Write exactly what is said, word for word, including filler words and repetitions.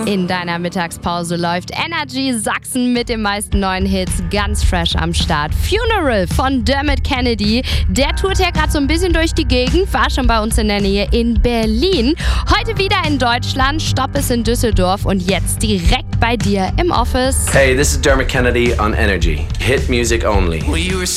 In deiner Mittagspause läuft Energy Sachsen mit den meisten neuen Hits ganz fresh am Start. Funeral von Dermot Kennedy. Der tourt ja gerade so ein bisschen durch die Gegend, war schon bei uns in der Nähe in Berlin. Heute wieder in Deutschland, Stopp ist in Düsseldorf und jetzt direkt bei dir im Office. Hey, this is Dermot Kennedy on Energy. Hit music only.